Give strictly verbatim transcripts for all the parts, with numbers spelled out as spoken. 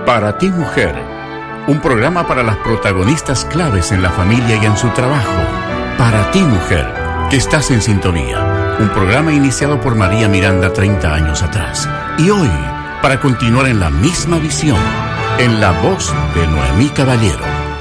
Para ti, mujer, un programa para las protagonistas claves en la familia y en su trabajo. Para ti, mujer, que estás en sintonía. Un programa iniciado por María Miranda treinta años atrás. Y hoy, para continuar en la misma visión, en la voz de Noemí Caballero.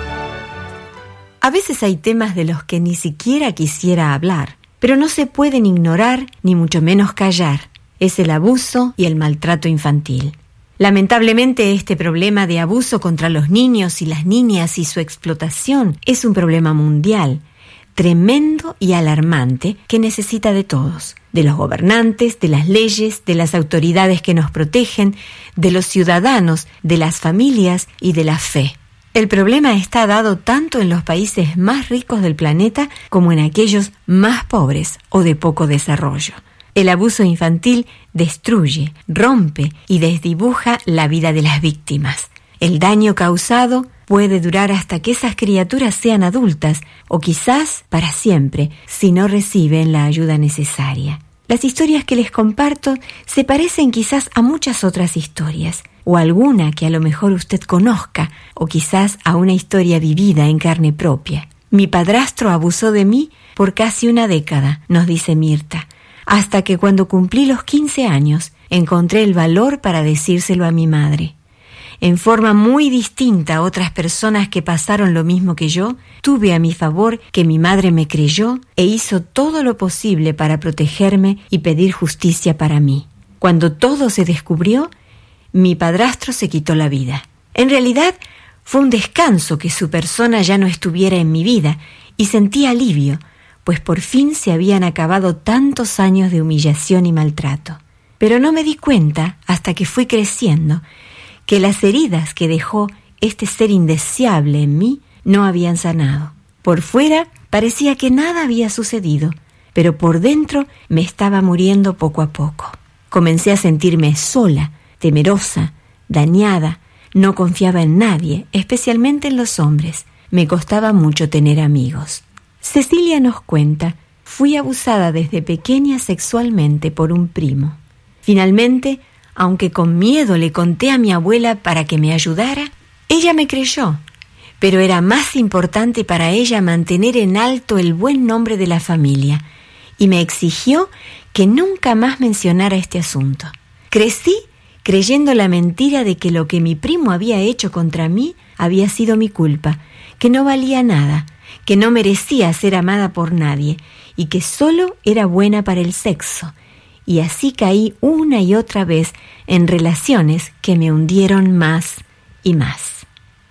A veces hay temas de los que ni siquiera quisiera hablar, pero no se pueden ignorar ni mucho menos callar. Es el abuso y el maltrato infantil. Lamentablemente, este problema de abuso contra los niños y las niñas y su explotación es un problema mundial, tremendo y alarmante, que necesita de todos, de los gobernantes, de las leyes, de las autoridades que nos protegen, de los ciudadanos, de las familias y de la fe. El problema está dado tanto en los países más ricos del planeta como en aquellos más pobres o de poco desarrollo. El abuso infantil destruye, rompe y desdibuja la vida de las víctimas. El daño causado puede durar hasta que esas criaturas sean adultas o quizás para siempre si no reciben la ayuda necesaria. Las historias que les comparto se parecen quizás a muchas otras historias, o alguna que a lo mejor usted conozca, o quizás a una historia vivida en carne propia. Mi padrastro abusó de mí por casi una década, nos dice Mirta, hasta que cuando cumplí los quince años encontré el valor para decírselo a mi madre. En forma muy distinta a otras personas que pasaron lo mismo que yo, tuve a mi favor que mi madre me creyó e hizo todo lo posible para protegerme y pedir justicia para mí. Cuando todo se descubrió, mi padrastro se quitó la vida. En realidad, fue un descanso que su persona ya no estuviera en mi vida y sentí alivio, pues por fin se habían acabado tantos años de humillación y maltrato. Pero no me di cuenta, hasta que fui creciendo, que las heridas que dejó este ser indeseable en mí no habían sanado. Por fuera parecía que nada había sucedido, pero por dentro me estaba muriendo poco a poco. Comencé a sentirme sola, temerosa, dañada, no confiaba en nadie, especialmente en los hombres. Me costaba mucho tener amigos. Cecilia nos cuenta, fui abusada desde pequeña sexualmente por un primo. Finalmente, aunque con miedo le conté a mi abuela para que me ayudara, ella me creyó, pero era más importante para ella mantener en alto el buen nombre de la familia y me exigió que nunca más mencionara este asunto. Crecí creyendo la mentira de que lo que mi primo había hecho contra mí había sido mi culpa, que no valía nada, que no merecía ser amada por nadie y que solo era buena para el sexo. Y así caí una y otra vez en relaciones que me hundieron más y más.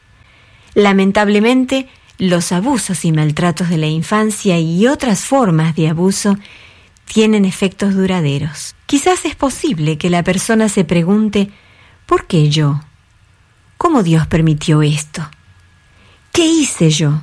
Lamentablemente, los abusos y maltratos de la infancia y otras formas de abuso tienen efectos duraderos. Quizás es posible que la persona se pregunte, ¿por qué yo? ¿Cómo Dios permitió esto? ¿Qué hice yo?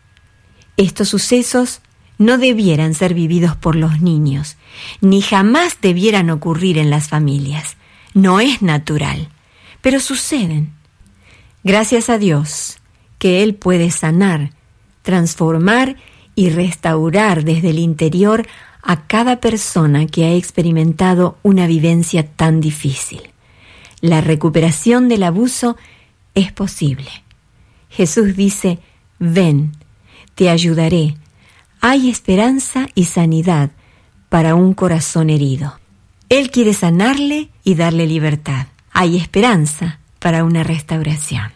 Estos sucesos no debieran ser vividos por los niños, ni jamás debieran ocurrir en las familias. No es natural, pero suceden. Gracias a Dios, que Él puede sanar, transformar y restaurar desde el interior a cada persona que ha experimentado una vivencia tan difícil. La recuperación del abuso es posible. Jesús dice, ven, te ayudaré. Hay esperanza y sanidad para un corazón herido. Él quiere sanarle y darle libertad. Hay esperanza para una restauración.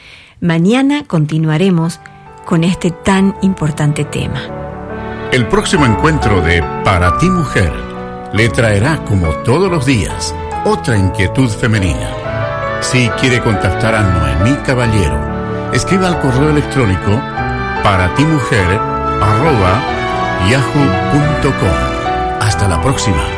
Mañana continuaremos con este tan importante tema. El próximo encuentro de Para ti, mujer, le traerá, como todos los días, otra inquietud femenina. Si quiere contactar a Noemí Caballero, escriba al correo electrónico para ti mujer arroba yahoo punto com. Hasta la próxima.